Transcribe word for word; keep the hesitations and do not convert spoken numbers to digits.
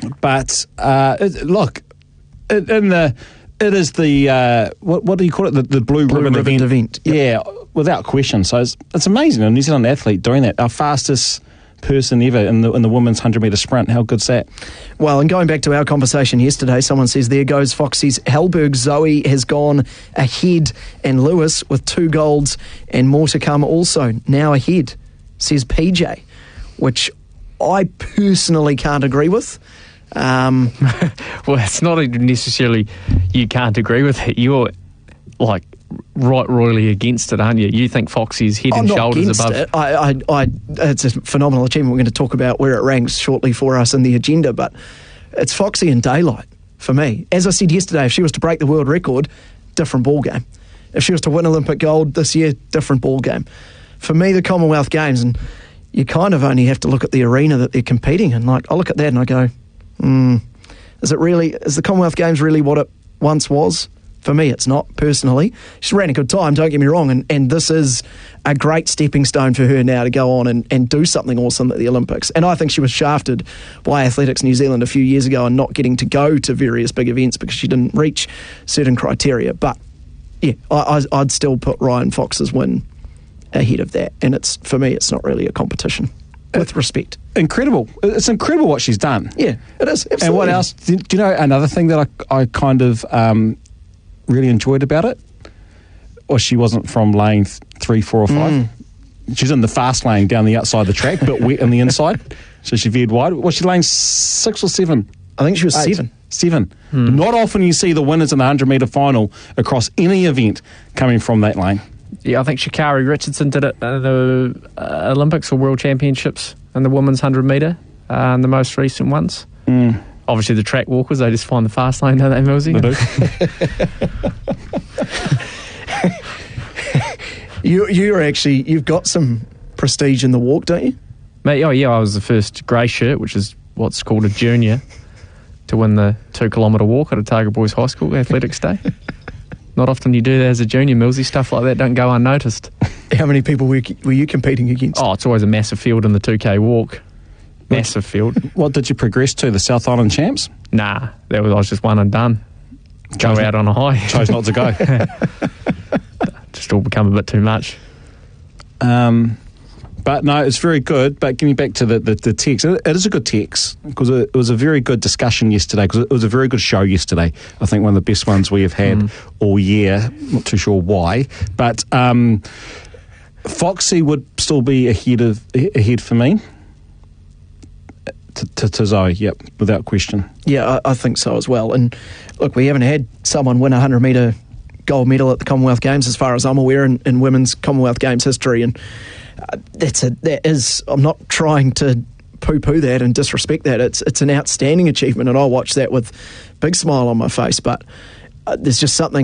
But uh, it, look, it, in the it is the uh, what what do you call it? The, the blue, blue ribbon, ribbon event. event. Yep. Yeah, without question. So it's, it's amazing. A New Zealand athlete doing that. Our fastest person ever in the in the women's hundred metre sprint. How good's that? Well, and going back to our conversation yesterday, someone says, there goes Foxy's Hellberg. Zoe has gone ahead, and Lewis with two golds and more to come also now ahead, says P J, which I personally can't agree with. Um, well, it's not even necessarily you can't agree with it. You're like right royally against it, aren't you? You think Foxy's head I'm and not shoulders above. It. I, I, I, it's a phenomenal achievement. We're going to talk about where it ranks shortly for us in the agenda, but it's Foxy and daylight for me. As I said yesterday, if she was to break the world record, different ball game. If she was to win Olympic gold this year, different ball game. For me, the Commonwealth Games, and you kind of only have to look at the arena that they're competing in. Like, I look at that and I go, hmm, is it really? Is the Commonwealth Games really what it once was? For me, it's not, personally. She ran a good time, don't get me wrong, and, and this is a great stepping stone for her now to go on and, and do something awesome at the Olympics. And I think she was shafted by Athletics New Zealand a few years ago and not getting to go to various big events because she didn't reach certain criteria. But, yeah, I, I, I'd still put Ryan Fox's win ahead of that. And it's for me, it's not really a competition, with respect. Incredible. It's incredible what she's done. Yeah, it is. Absolutely. And what else? Do, do you know another thing that I, I kind of... Um, really enjoyed about it, or she wasn't from lane th- three, four, or five. Mm. She's in the fast lane down the outside of the track, but wet on the inside. So she veered wide. Was she lane six or seven? I think she was Eight. seven. Seven. Mm. Not often you see the winners in the hundred metre final across any event coming from that lane. Yeah, I think Sha'Carri Richardson did it at the uh, Olympics or World Championships in the women's hundred metre, uh, and the most recent ones. Mm. Obviously, the track walkers, they just find the fast lane, don't they, Millsy? They do. you, you're actually, you've got some prestige in the walk, don't you? Mate, oh, yeah, I was the first grey shirt, which is what's called a junior, to win the two kilometre walk at Otago Boys High School Athletics Day. Not often you do that as a junior, Millsy. Stuff like that don't go unnoticed. How many people were, were you competing against? Oh, it's always a massive field in the two K walk. Massive field. What did you progress to? The South Island Champs? Nah, that was I was just one and done. Go Chose out on a high. Chose not to go. Just all become a bit too much. Um, but no, it's very good. But getting back to the, the, the text, it, it is a good text because it, it was a very good discussion yesterday because it was a very good show yesterday. I think one of the best ones we have had mm. all year. Not too sure why. But um, Foxy would still be ahead of ahead for me. To, to, to Zoe, yep, without question. Yeah, I, I think so as well. And look, we haven't had someone win a hundred metre gold medal at the Commonwealth Games, as far as I'm aware, in, in women's Commonwealth Games history. And uh, that's a that is. I'm not trying to poo-poo that and disrespect that. It's it's an outstanding achievement, and I watch that with a big smile on my face. But uh, there's just something